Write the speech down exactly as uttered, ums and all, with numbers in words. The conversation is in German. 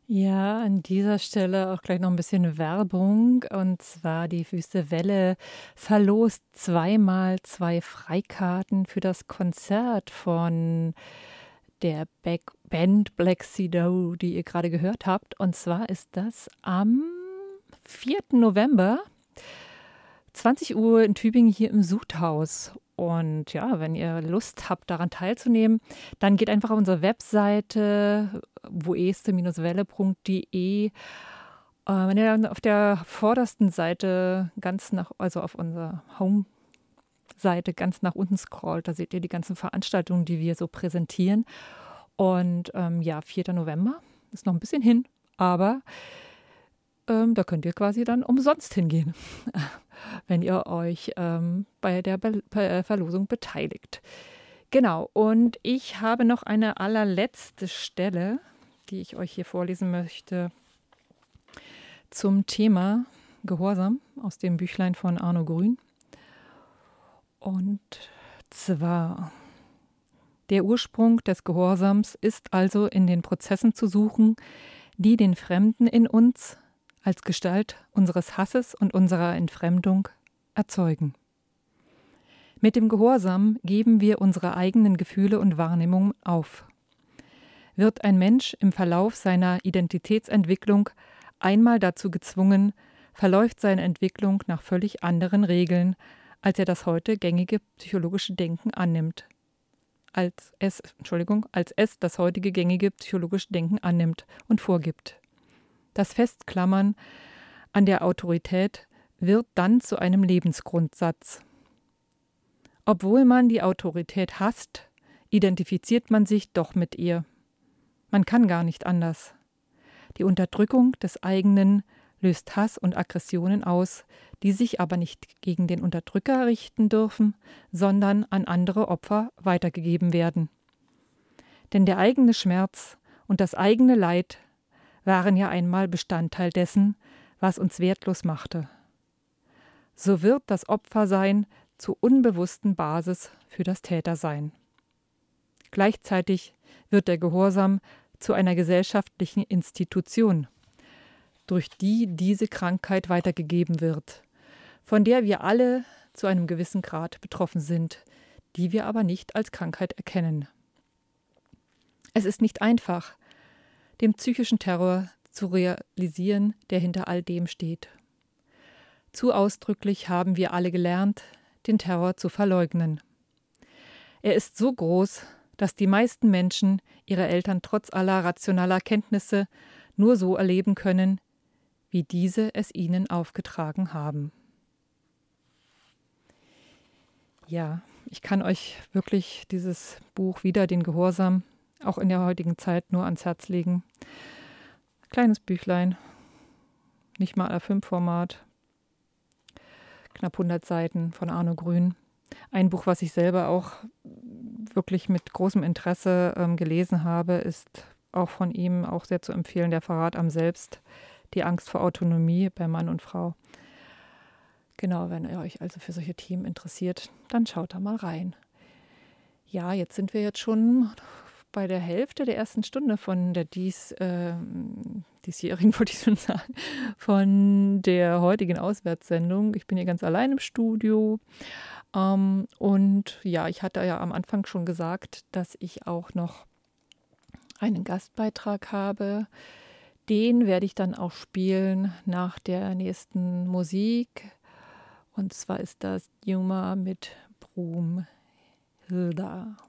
Ja, an dieser Stelle auch gleich noch ein bisschen Werbung. Und zwar die Wüste Welle verlost zweimal zwei Freikarten für das Konzert von der Back Band Black Sea die ihr gerade gehört habt. Und zwar ist das am vierten November, zwanzig Uhr in Tübingen hier im Sudhaus. Und ja, wenn ihr Lust habt, daran teilzunehmen, dann geht einfach auf unsere Webseite voeste-welle punkt de. Äh, wenn ihr dann auf der vordersten Seite ganz nach, also auf unserer Home-Seite ganz nach unten scrollt, da seht ihr die ganzen Veranstaltungen, die wir so präsentieren. Und ähm, ja, vierten November ist noch ein bisschen hin, aber ähm, da könnt ihr quasi dann umsonst hingehen, wenn ihr euch ähm, bei der Be Be Verlosung beteiligt. Genau, und ich habe noch eine allerletzte Stelle, die ich euch hier vorlesen möchte, zum Thema Gehorsam aus dem Büchlein von Arno Grün. Und zwar: Der Ursprung des Gehorsams ist also in den Prozessen zu suchen, die den Fremden in uns als Gestalt unseres Hasses und unserer Entfremdung erzeugen. Mit dem Gehorsam geben wir unsere eigenen Gefühle und Wahrnehmungen auf. Wird ein Mensch im Verlauf seiner Identitätsentwicklung einmal dazu gezwungen, verläuft seine Entwicklung nach völlig anderen Regeln, als er das heute gängige psychologische Denken annimmt. Als es, Entschuldigung, als es das heutige gängige psychologische Denken annimmt und vorgibt. Das Festklammern an der Autorität wird dann zu einem Lebensgrundsatz. Obwohl man die Autorität hasst, identifiziert man sich doch mit ihr. Man kann gar nicht anders. Die Unterdrückung des eigenen löst Hass und Aggressionen aus, die sich aber nicht gegen den Unterdrücker richten dürfen, sondern an andere Opfer weitergegeben werden. Denn der eigene Schmerz und das eigene Leid waren ja einmal Bestandteil dessen, was uns wertlos machte. So wird das Opfersein zur unbewussten Basis für das Tätersein. Gleichzeitig wird der Gehorsam zu einer gesellschaftlichen Institution, durch die diese Krankheit weitergegeben wird, von der wir alle zu einem gewissen Grad betroffen sind, die wir aber nicht als Krankheit erkennen. Es ist nicht einfach, den psychischen Terror zu realisieren, der hinter all dem steht. Zu ausdrücklich haben wir alle gelernt, den Terror zu verleugnen. Er ist so groß, dass die meisten Menschen ihre Eltern trotz aller rationaler Kenntnisse nur so erleben können, wie diese es ihnen aufgetragen haben. Ja, ich kann euch wirklich dieses Buch Wider den Gehorsam auch in der heutigen Zeit nur ans Herz legen. Kleines Büchlein, nicht mal A fünf Format, knapp hundert Seiten von Arno Grün. Ein Buch, was ich selber auch wirklich mit großem Interesse ähm, gelesen habe, ist auch von ihm auch sehr zu empfehlen, Der Verrat am Selbst, die Angst vor Autonomie bei Mann und Frau. Genau, wenn ihr euch also für solche Themen interessiert, dann schaut da mal rein. Ja, jetzt sind wir jetzt schon bei der Hälfte der ersten Stunde von der dies, äh, diesjährigen, wollte ich schon sagen, von der heutigen Auswärtssendung. Ich bin hier ganz allein im Studio. Ähm, und ja, ich hatte ja am Anfang schon gesagt, dass ich auch noch einen Gastbeitrag habe. Den werde ich dann auch spielen nach der nächsten Musik. Und zwar ist das Juma mit Broomhilda.